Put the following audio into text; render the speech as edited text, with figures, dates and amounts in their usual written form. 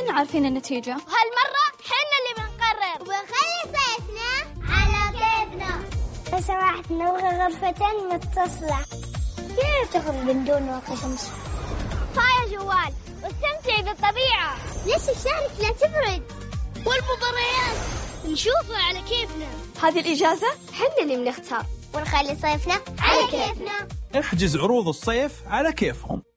كنا عارفين النتيجة. وهالمرة حنا اللي بنقرر وبنخلي صيفنا على كيفنا. لو سمحت نبغى غرفتين متصلة. كيف تخرج من دون واقي شمس؟ طاية جوال واستمتعي بالطبيعة. ليش الشارع لا تبرد؟ والمباريات نشوفها على كيفنا. هذه الإجازة حنا اللي بنختار ونخلي صيفنا على كيفنا. احجز عروض الصيف على كيفهم.